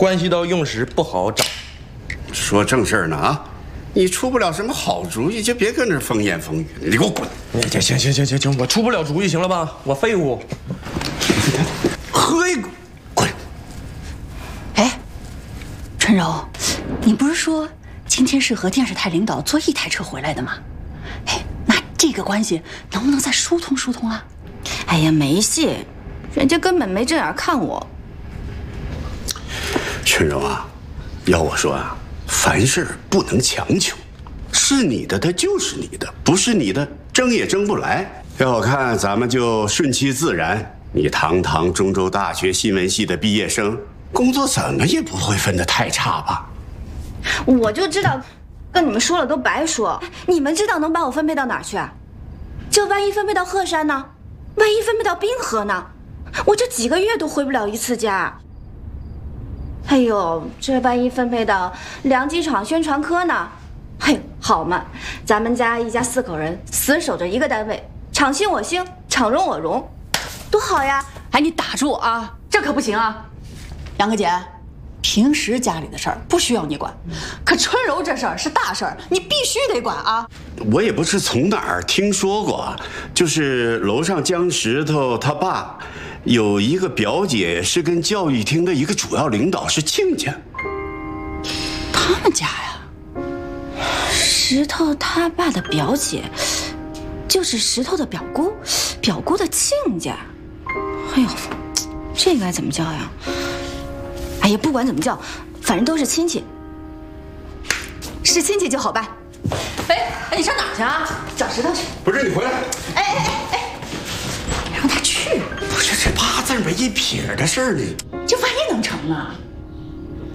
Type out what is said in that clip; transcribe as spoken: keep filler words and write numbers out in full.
关系到用时不好找。 说正事儿呢啊！你出不了什么好主意，就别跟这风言风语。你给我滚！ 行行行行行行，我出不了主意，行了吧？我废物。 喝一滚！滚！ 哎，春柔，你不是说今天是和电视台领导坐一台车回来的吗？哎，那这个关系能不能再疏通疏通啊？ 哎呀，没戏，人家根本没正眼看我。 春柔啊，要我说啊。 凡事不能强求，是你的它就是你的，不是你的争也争不来。要我看，咱们就顺其自然。你堂堂中州大学新闻系的毕业生，工作怎么也不会分得太差吧？ 我就知道，跟你们说了都白说。你们知道能把我分配到哪儿去啊？这万一分配到鹤山呢？万一分配到滨河呢？我这几个月都回不了一次家。 哎呦，这万一分配到粮机厂宣传科呢？嘿，好嘛，咱们家一家四口人死守着一个单位，厂兴我兴，厂荣我荣，多好呀！ 哎，你打住啊，这可不行啊！杨克姐，平时家里的事儿不需要你管，可春柔这事儿是大事儿，你必须得管啊！ 我也不是从哪儿听说过，就是楼上江石头他爸。 有一个表姐是跟教育厅的一个主要领导是亲家， 他们家呀， 石头他爸的表姐，就是石头的表姑，表姑的亲家。哎呦，这该怎么叫呀？哎呀，不管怎么叫，反正都是亲戚，是亲戚就好办。 哎哎，你上哪儿去啊？找石头去。 不是你回来。 哎哎哎哎，让他去。 不是这八字没一撇的事儿呢， 这万一能成呢？